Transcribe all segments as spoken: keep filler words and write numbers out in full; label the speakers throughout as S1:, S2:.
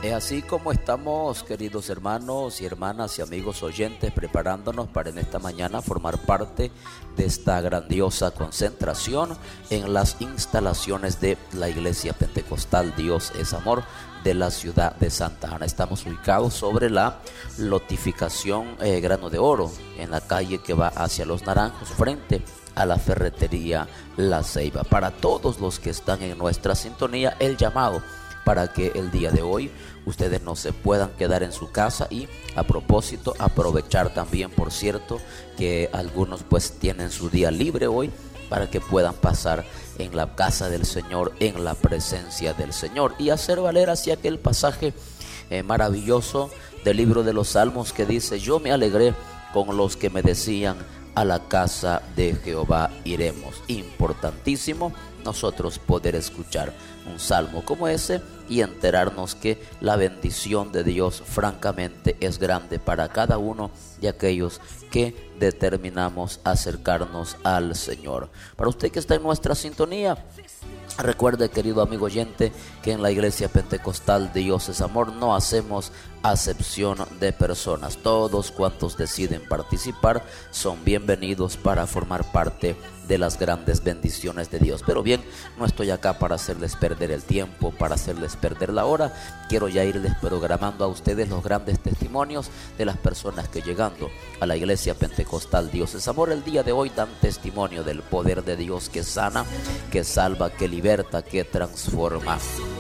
S1: Es así como estamos, queridos hermanos y hermanas y amigos oyentes, preparándonos para en esta mañana formar parte de esta grandiosa concentración en las instalaciones de la Iglesia Pentecostal Dios es Amor de la ciudad de Santa Ana. Estamos ubicados sobre la lotificación eh, Grano de Oro, en la calle que va hacia Los Naranjos, frente a la ferretería La Ceiba. Para todos los que están en nuestra sintonía, el llamado para que el día de hoy ustedes no se puedan quedar en su casa y a propósito aprovechar también, por cierto, que algunos pues tienen su día libre hoy para que puedan pasar en la casa del Señor, en la presencia del Señor y hacer valer así aquel pasaje eh, maravilloso del libro de los Salmos que dice: yo me alegré con los que me decían, a la casa de Jehová iremos. Importantísimo nosotros poder escuchar un salmo como ese y enterarnos que la bendición de Dios francamente es grande para cada uno de aquellos que determinamos acercarnos al Señor. Para usted que está en nuestra sintonía, recuerde, querido amigo oyente, que en la Iglesia Pentecostal Dios es Amor no hacemos acepción de personas. Todos cuantos deciden participar son bienvenidos para formar parte de las grandes bendiciones de Dios. Pero bien, no estoy acá para hacerles perder el tiempo, para hacerles perder la hora. Quiero ya irles programando a ustedes los grandes testimonios de las personas que llegando a la Iglesia Pentecostal Dios es Amor el día de hoy dan testimonio del poder de Dios que sana, que salva, que liberta, que transforma.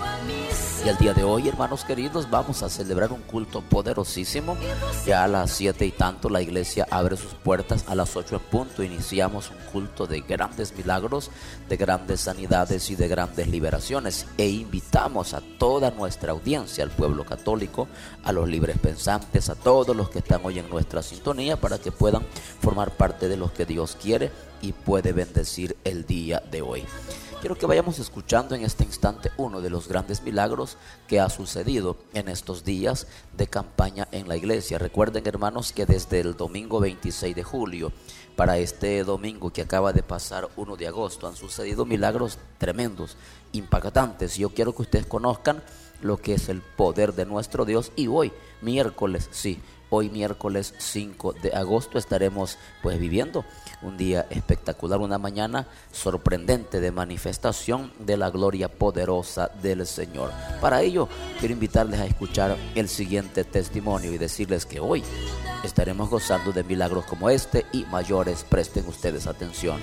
S1: Y el día de hoy, hermanos queridos, vamos a celebrar un culto poderosísimo. Ya a las siete y tanto la iglesia abre sus puertas. A las ocho en punto iniciamos un culto de grandes milagros, de grandes sanidades y de grandes liberaciones. E invitamos a toda nuestra audiencia, al pueblo católico, a los libres pensantes, a todos los que están hoy en nuestra sintonía, para que puedan formar parte de los que Dios quiere y puede bendecir el día de hoy. Quiero que vayamos escuchando en este instante uno de los grandes milagros que ha sucedido en estos días de campaña en la iglesia. Recuerden, hermanos, que desde el domingo veintiséis de julio para este domingo que acaba de pasar, uno de agosto, han sucedido milagros tremendos, impactantes. Yo quiero que ustedes conozcan lo que es el poder de nuestro Dios. Y hoy, miércoles, sí, hoy miércoles cinco de agosto estaremos pues viviendo un día espectacular, una mañana sorprendente de manifestación de la gloria poderosa del Señor. Para ello quiero invitarles a escuchar el siguiente testimonio y decirles que hoy estaremos gozando de milagros como este y mayores. Presten ustedes atención.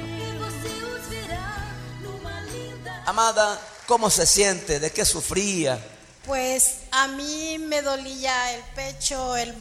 S2: Amada, ¿cómo se siente? ¿De qué sufría?
S3: Pues a mí me dolía el pecho, el